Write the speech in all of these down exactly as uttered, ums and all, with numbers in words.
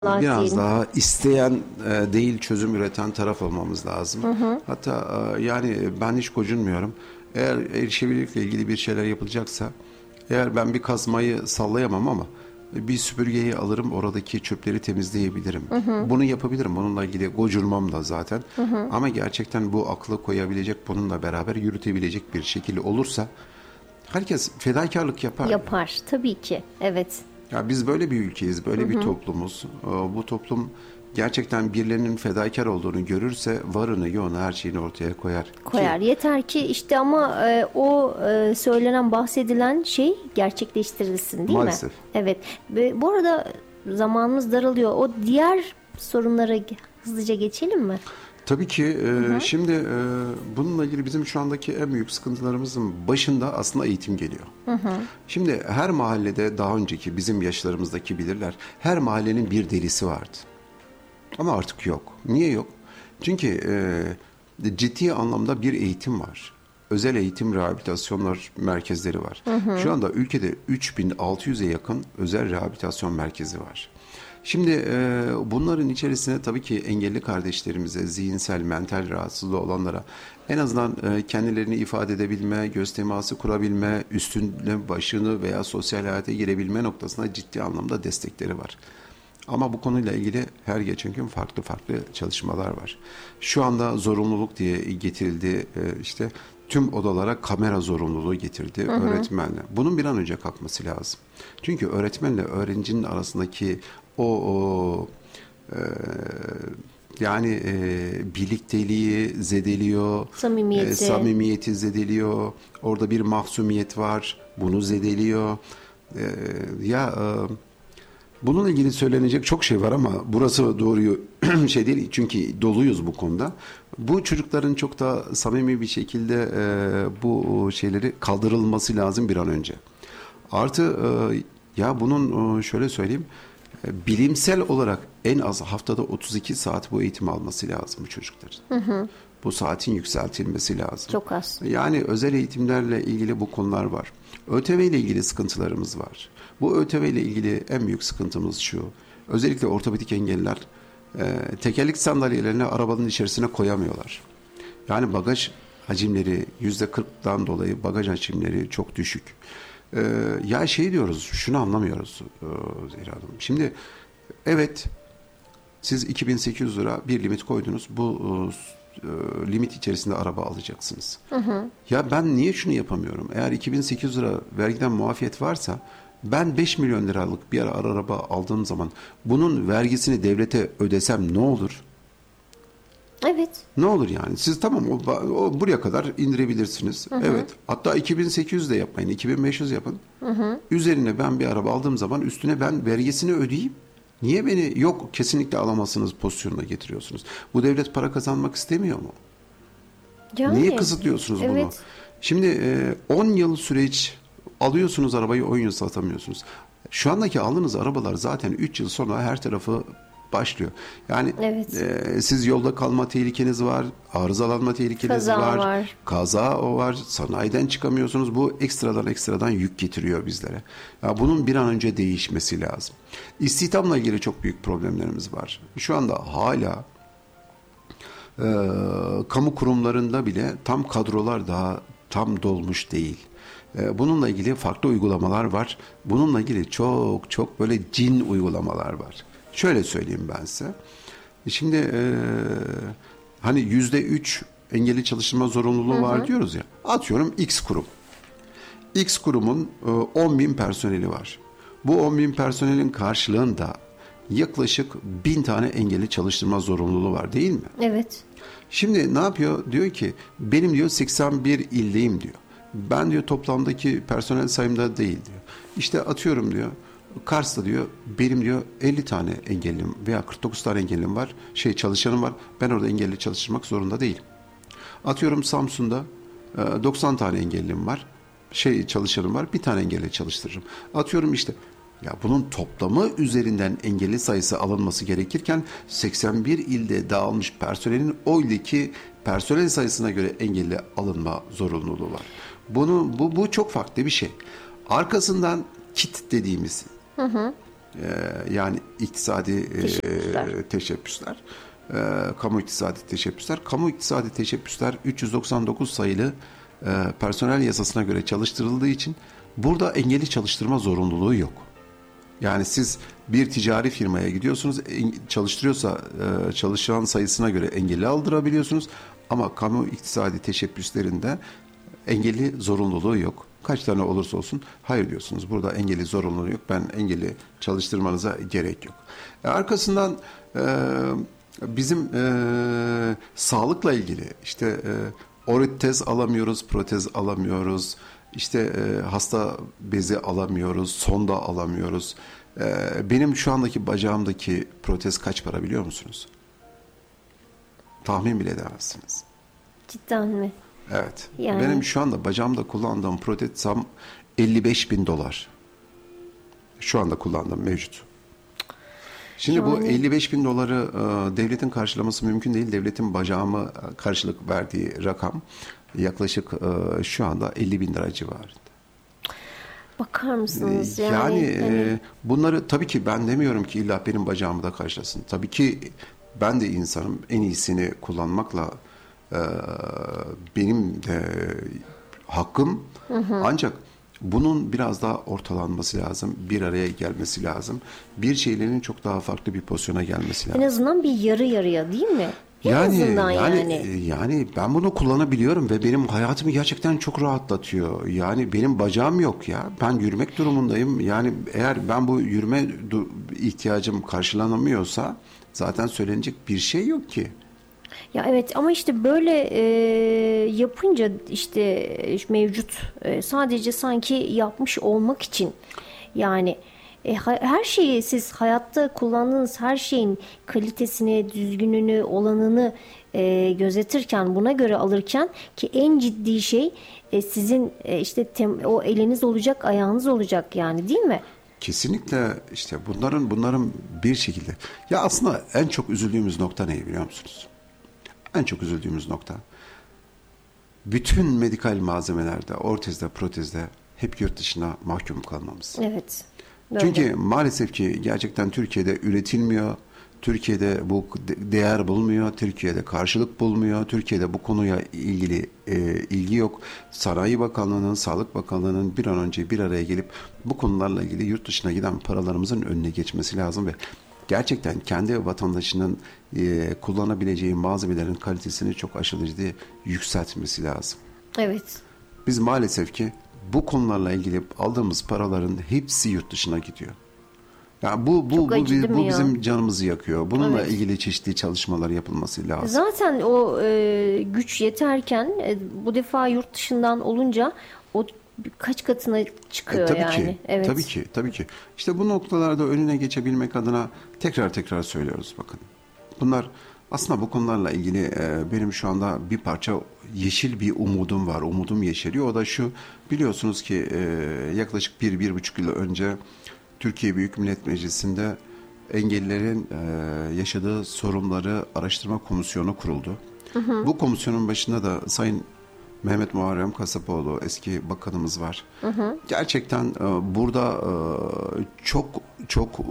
Allah Biraz diyelim. daha isteyen e, değil çözüm üreten taraf olmamız lazım. Hı hı. Hatta e, yani ben hiç gocunmuyorum. Eğer erişebilirlikle ilgili bir şeyler yapılacaksa, eğer ben bir kazmayı sallayamam ama bir süpürgeyi alırım, oradaki çöpleri temizleyebilirim. Hı hı. Bunu yapabilirim. Bununla ilgili gocunmam da zaten. Hı hı. Ama gerçekten bu aklı koyabilecek, bununla beraber yürütebilecek bir şekilde olursa herkes fedakarlık yapar. Yapar tabii ki. Evet. Ya biz böyle bir ülkeyiz, böyle bir toplumuz. Ee, Bu toplum gerçekten birilerinin fedakar olduğunu görürse varını, yoğunu, her şeyini ortaya koyar. Koyar. Ki Yeter ki işte ama e, o e, söylenen, bahsedilen şey gerçekleştirilsin, değil mi? maalesef. Evet. Ve bu arada zamanımız daralıyor. O diğer sorunlara hızlıca geçelim mi? Tabii ki e, şimdi e, bununla ilgili bizim şu andaki en büyük sıkıntılarımızın başında aslında eğitim geliyor. Şimdi her mahallede, daha önceki bizim yaşlarımızdaki bilirler, her mahallenin bir delisi vardı. Ama artık yok. Niye yok? Çünkü e, ciddi anlamda bir eğitim var. Özel eğitim rehabilitasyonlar merkezleri var. Şu anda ülkede üç bin altı yüze yakın özel rehabilitasyon merkezi var. Şimdi e, bunların içerisine tabii ki engelli kardeşlerimize, zihinsel, mental rahatsızlığı olanlara en azından e, kendilerini ifade edebilme, göz teması kurabilme, üstüne başını veya sosyal hayata girebilme noktasında ciddi anlamda destekleri var. Ama bu konuyla ilgili her geçen gün farklı farklı çalışmalar var. Şu anda zorunluluk diye getirildi, e, işte tüm odalara kamera zorunluluğu getirdi öğretmenle. Bunun bir an önce kalkması lazım. Çünkü öğretmenle öğrencinin arasındaki o, o e, yani e, birlikteliği zedeliyor, Samimiyeti. e, samimiyeti zedeliyor. Orada bir mahsumiyet var, bunu zedeliyor. E, ya e, Bununla ilgili söylenecek çok şey var ama burası doğruyu şey değil, çünkü doluyuz bu konuda. Bu çocukların çok da samimi bir şekilde e, bu şeyleri kaldırılması lazım bir an önce. Artı e, ya bunun e, şöyle söyleyeyim, e, bilimsel olarak en az haftada otuz iki saat bu eğitim alması lazım bu çocukların. Bu saatin yükseltilmesi lazım. Çok az. Yani özel eğitimlerle ilgili bu konular var. ÖTV ile ilgili sıkıntılarımız var. Bu ÖTV ile ilgili en büyük sıkıntımız şu. Özellikle ortopedik engelliler e, tekerlek sandalyelerini arabanın içerisine koyamıyorlar. Yani bagaj hacimleri yüzde kırktan dolayı bagaj hacimleri çok düşük. E, ya şey diyoruz, şunu anlamıyoruz e, Zehra Hanım. Şimdi evet, siz iki bin sekiz yüz lira bir limit koydunuz. Bu e, limit içerisinde araba alacaksınız. Hı hı. Ya ben niye şunu yapamıyorum? Eğer iki bin sekiz yüz lira vergiden muafiyet varsa ben beş milyon liralık bir ara araba aldığım zaman bunun vergisini devlete ödesem ne olur? Evet. Ne olur yani? Siz tamam o, o buraya kadar indirebilirsiniz. Hı hı. Evet. Hatta iki bin sekiz yüz de yapmayın. iki bin beş yüz yapın. Hı hı. Üzerine ben bir araba aldığım zaman üstüne ben vergisini ödeyeyim. Niye beni yok kesinlikle alamazsınız pozisyonuna getiriyorsunuz? Bu devlet para kazanmak istemiyor mu? Yani, Niye kısıtlıyorsunuz bunu? evet. Şimdi e, on yıl süreç alıyorsunuz arabayı, on yıl satamıyorsunuz. Şu andaki aldığınız arabalar zaten üç yıl sonra her tarafı başlıyor. Yani Evet. e, siz yolda kalma tehlikeniz var, arızalanma tehlikeniz Kaza var, var. kaza o var, sanayiden çıkamıyorsunuz. Bu ekstradan ekstradan yük getiriyor bizlere. Ya bunun bir an önce değişmesi lazım. İstihdamla ilgili çok büyük problemlerimiz var. Şu anda hala e, kamu kurumlarında bile tam kadrolar daha tam dolmuş değil. E, bununla ilgili farklı uygulamalar var. Bununla ilgili çok çok böyle cin uygulamalar var. Şöyle söyleyeyim ben size. Şimdi e, hani yüzde üç engelli çalıştırma zorunluluğu hı hı. var diyoruz ya. Atıyorum X kurum. X kurumun e, on bin personeli var. Bu on bin personelin karşılığında yaklaşık bin tane engelli çalıştırma zorunluluğu var, değil mi? Evet. Şimdi ne yapıyor? Diyor ki benim diyor seksen bir ildeyim diyor. Ben diyor toplamdaki personel sayımda değil diyor. İşte atıyorum diyor. Kars'ta diyor benim diyor elli tane engellim veya kırk dokuz tane engellim var. Şey çalışanım var. Ben orada engelli çalıştırmak zorunda değilim. Atıyorum Samsun'da e, doksan tane engellim var. Şey çalışanım var. Bir tane engelli çalıştırırım. Atıyorum işte ya bunun toplamı üzerinden engelli sayısı alınması gerekirken seksen bir ilde dağılmış personelin o ildeki personel sayısına göre engelli alınma zorunluluğu var. Bunu bu bu çok farklı bir şey. Arkasından kit dediğimiz, hı hı. Ee, yani iktisadi e, Teşebbüsler. teşebbüsler, e, kamu iktisadi teşebbüsler. Kamu iktisadi teşebbüsler üç yüz doksan dokuz sayılı e, personel yasasına göre çalıştırıldığı için burada engelli çalıştırma zorunluluğu yok. Yani siz bir ticari firmaya gidiyorsunuz, en- çalıştırıyorsa e, çalışan sayısına göre engelli aldırabiliyorsunuz. Ama kamu iktisadi teşebbüslerinde engelli zorunluluğu yok. Kaç tane olursa olsun hayır diyorsunuz. Burada engelli zorunluluğu yok. Ben engelli çalıştırmanıza gerek yok. E, arkasından e, bizim e, sağlıkla ilgili işte e, ortez alamıyoruz, protez alamıyoruz. İşte e, hasta bezi alamıyoruz, sonda alamıyoruz. E, benim şu andaki bacağımdaki protez kaç para biliyor musunuz? Tahmin bile edemezsiniz. Cidden mi? Evet. Yani- Benim şu anda bacağımda kullandığım protez tam elli beş bin dolar. Şu anda kullandığım mevcut. Şimdi bu Yani- elli beş bin doları e, devletin karşılaması mümkün değil. Devletin bacağıma karşılık verdiği rakam yaklaşık e, şu anda elli bin lira civarında. Bakar mısınız? Yani, Yani, hani- e, bunları tabii ki ben demiyorum ki illa benim bacağımı da karşılasın. Tabii ki ben de insanım. En iyisini kullanmakla e, benim de hakkım. Ancak bunun biraz daha ortalanması lazım. Bir araya gelmesi lazım. Bir şeylerin çok daha farklı bir pozisyona gelmesi lazım. en azından bir yarı yarıya değil mi? En Yani, azından yani yani. yani ben bunu kullanabiliyorum ve benim hayatımı gerçekten çok rahatlatıyor. Yani benim bacağım yok ya. Ben yürümek durumundayım. Yani eğer ben bu yürüme du- ihtiyacım karşılanamıyorsa zaten söylenecek bir şey yok ki. Ya evet ama işte böyle e, yapınca işte e, mevcut e, sadece sanki yapmış olmak için yani e, ha- her şeyi siz hayatta kullandığınız her şeyin kalitesini, düzgününü, olanını e, gözetirken buna göre alırken ki en ciddi şey e, sizin e, işte tem- o eliniz olacak, ayağınız olacak yani değil mi? Kesinlikle işte bunların bunların bir şekilde ya aslında en çok üzüldüğümüz nokta ne biliyor musunuz? En çok üzüldüğümüz nokta bütün medikal malzemelerde, ortezde, protezde hep yurt dışına mahkum kalmamız. Evet. Böyle. Çünkü maalesef ki gerçekten Türkiye'de üretilmiyor. Türkiye'de bu de- değer bulmuyor. Türkiye'de karşılık bulmuyor. Türkiye'de bu konuya ilgili e, ilgi yok. Sanayi Bakanlığı'nın, Sağlık Bakanlığı'nın bir an önce bir araya gelip bu konularla ilgili yurt dışına giden paralarımızın önüne geçmesi lazım ve gerçekten kendi vatandaşının e, kullanabileceği malzemelerin kalitesini çok aşırı derecede yükseltmesi lazım. Evet. Biz maalesef ki bu konularla ilgili aldığımız paraların hepsi yurt dışına gidiyor. Yani bu bu Çok bu, acı değil mi bu ya? bizim canımızı yakıyor. Bununla Evet. ilgili çeşitli çalışmalar yapılması lazım. Zaten o e, güç yeterken e, bu defa yurt dışından olunca o kaç katına E, çıkıyor tabii yani. ki, Evet. tabii ki, tabii ki. İşte bu noktalarda önüne geçebilmek adına tekrar tekrar söylüyoruz bakın. Bunlar aslında bu konularla ilgili e, benim şu anda bir parça yeşil bir umudum var. Umudum yeşeriyor. O da şu, biliyorsunuz ki e, yaklaşık bir, bir buçuk yıl önce Türkiye Büyük Millet Meclisi'nde engellilerin e, yaşadığı sorunları araştırma komisyonu kuruldu. Bu komisyonun başında da Sayın Mehmet Muharrem Kasapoğlu eski bakanımız var. Gerçekten e, burada e, çok çok e,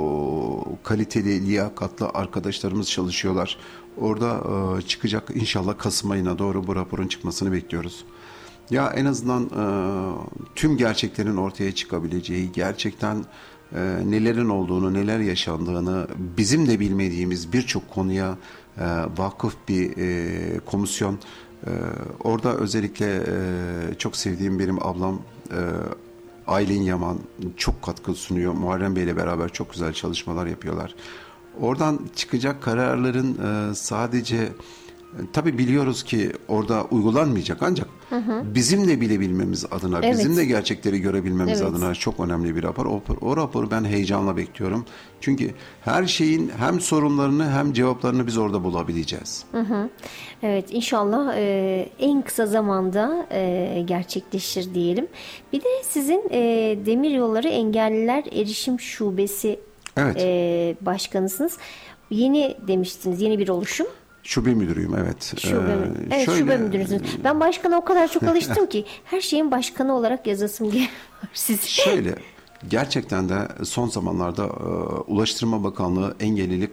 kaliteli, liyakatlı arkadaşlarımız çalışıyorlar. Orada e, çıkacak inşallah Kasım ayına doğru bu raporun çıkmasını bekliyoruz. Ya en azından e, tüm gerçeklerin ortaya çıkabileceği, gerçekten e, nelerin olduğunu, neler yaşandığını bizim de bilmediğimiz birçok konuya e, vakıf bir e, komisyon. E, orada özellikle e, çok sevdiğim benim ablam e, Aylin Yaman çok katkı sunuyor. Muharrem Bey ile beraber çok güzel çalışmalar yapıyorlar. Oradan çıkacak kararların e, sadece tabii biliyoruz ki orada uygulanmayacak ancak bizim de bilebilmemiz adına, Evet. bizim de gerçekleri görebilmemiz Evet. adına çok önemli bir rapor. O, o raporu ben heyecanla bekliyorum. Çünkü her şeyin hem sorunlarını hem cevaplarını biz orada bulabileceğiz. Evet inşallah e, en kısa zamanda e, gerçekleşir diyelim. Bir de sizin e, Demiryolları Engelliler Erişim Şubesi Evet. e, başkanısınız. Yeni demiştiniz, yeni bir oluşum. Şube müdürüyüm, evet. Şube, Ee, mü- evet, şöyle- şube müdürünüz. Ben başkana o kadar çok alıştım ki her şeyin başkanı olarak yazasım geliyor sizi. Şöyle, gerçekten de son zamanlarda e, Ulaştırma Bakanlığı engellilik